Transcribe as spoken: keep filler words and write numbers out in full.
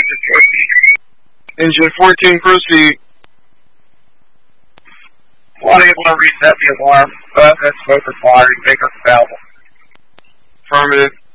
engine fourteen. Engine fourteen, proceed. Not able to reset the alarm, but that smoke is firing, Baker Falville. Affirmative.